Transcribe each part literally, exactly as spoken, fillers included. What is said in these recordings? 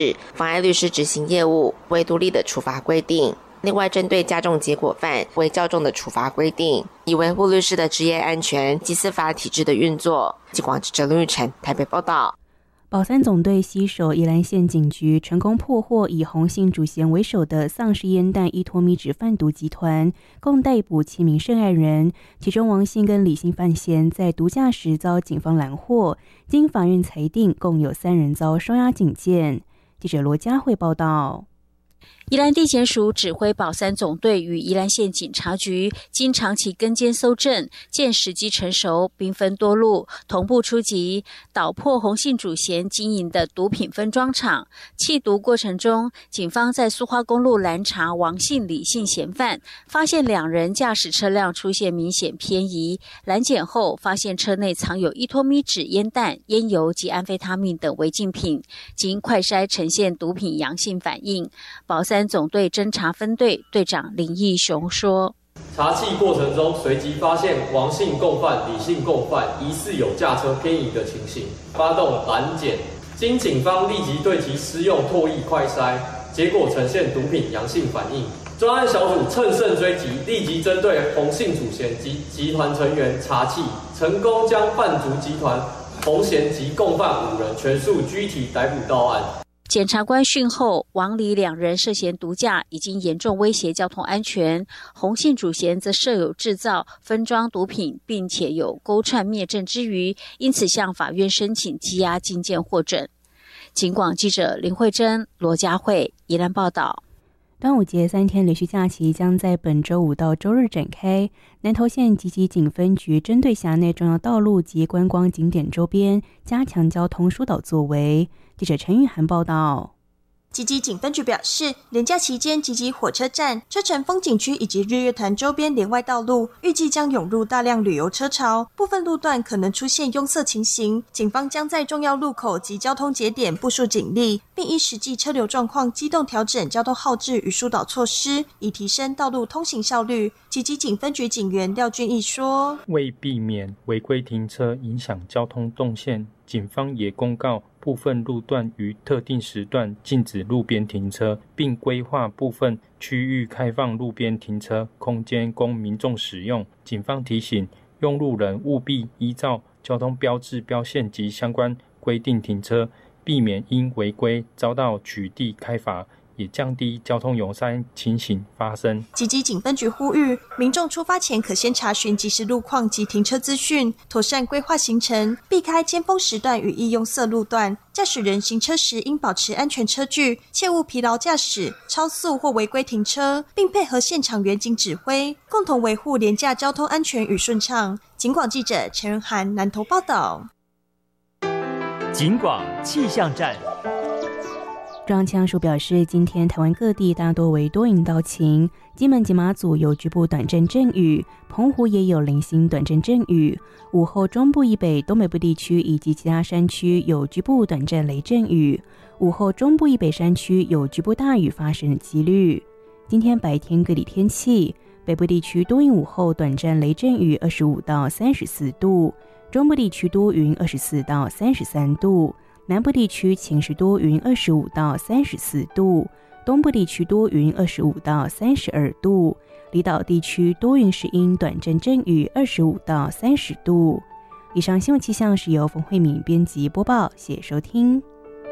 妨碍律师执行业务为独立的处罚规定。另外，针对加重结果犯为较重的处罚规定，以维护律师的职业安全及司法体制的运作。记广记者林玉成台北报道。 保三总队携手宜兰县警局，成功破获以洪姓主嫌为首的丧尸烟弹依托米脂贩毒集团，共逮捕七名涉案人，其中王姓跟李姓犯嫌在毒驾时遭警方拦获，经法院裁定，共有三人遭收押警戒。记者罗佳慧报道。 宜兰地检署指挥保三总队与宜兰县警察局经长期跟监搜证，见时机成熟，兵分多路，同步出击，捣破洪姓主嫌经营的毒品分装厂。缉毒过程中，警方在苏花公路拦查王姓、李姓嫌犯，发现两人驾驶车辆出现明显偏移，拦检后发现车内藏有依托米脂烟弹、烟油及安非他命等违禁品，经快筛呈现毒品阳性反应。保三总队侦查分队队长林义雄说： 查缉过程中，随即发现王姓共犯、李姓共犯疑似有驾车偏移的情形，发动拦检。经警方立即对其施用唾液快筛，结果呈现毒品阳性反应。专案小组乘胜追击，立即针对洪姓主嫌及集团成员查缉，成功将贩毒集团洪嫌及共犯五人全数拘提逮捕到案。 检察官讯后，王李两人涉嫌毒驾，已经严重威胁交通安全。洪姓主嫌则设有制造、分装毒品，并且有勾串灭证之余，因此向法院申请羁押禁见获准。警广记者林慧珍、罗佳慧宜兰报道。 端午节三天连续假期将在本周五到周日展开。南投县集集警分局针对辖内重要道路及观光景点周边加强交通疏导作为。记者陈玉涵报道。 集集警分局表示，连假期间集集火车站、车城风景区以及日月潭周边连外道路预计将涌入大量旅游车潮，部分路段可能出现拥塞情形。警方将在重要路口及交通节点部署警力，并依实际车流状况机动调整交通号志与疏导措施，以提升道路通行效率。集集警分局警员廖俊义说： 为避免违规停车影响交通动线，警方也公告部分路段于特定时段禁止路边停车，并规划部分区域开放路边停车空间供民众使用。警方提醒用路人务必依照交通标志标线及相关规定停车，避免因违规遭到取缔开罚，也降低交通涌塞情形发生。 集集警分局呼吁民众出发前可先查询即时路况及停车资讯，妥善规划行程，避开尖峰时段与易拥塞路段。驾驶人行车时应保持安全车距，切勿疲劳驾驶、超速或违规停车，并配合现场员警指挥，共同维护廉价交通安全与顺畅。警广记者陈仁涵南投报道。 警广气象站。 中央气象署表示，今天台湾各地大多为多云到晴，金门及马祖有局部短暂阵雨，澎湖也有零星短暂阵雨。午后中部以北、东北部地区以及其他山区有局部短暂雷阵雨，午后中部以北山区有局部大雨发生的几率。今天白天各地天气，北部地区多云，午后短暂雷阵雨，二十五到三十四度；中部地区多云，二十四到三十三度。南部地区晴时多云，二十五到三十四度；东部地区多云，二十五到三十二度；离岛地区多云时阴，短暂阵雨，二十五到三十度。以上新闻气象是由冯慧敏编辑播报，谢谢收听。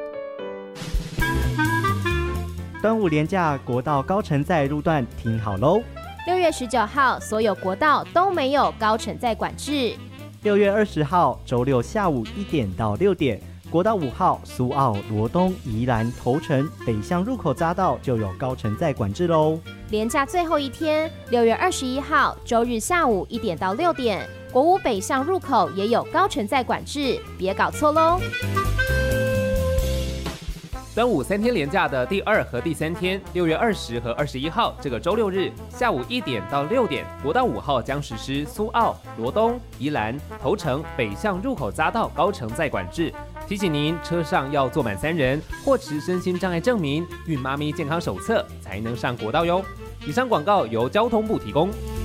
端午连假国道高乘载路段听好喽！ 六月十九号，所有国道都没有高乘载管制。 六月二十号，周六下午一点到六点。国道五号苏澳、罗东、宜兰、头城北向入口匝道就有高乘载管制喽。 连假最后一天，六月二十一号周日下午一点到六点，国五北向入口也有高乘载管制，别搞错喽。 端午三天连假的第二和第三天，六月二十和二十一号这个周六日下午一点到六点，国道五号将实施苏澳、罗东、宜兰、头城北向入口匝道高乘载管制。提醒您，车上要坐满三人，或持身心障碍证明、孕妈咪健康手册，才能上国道哟。以上广告由交通部提供。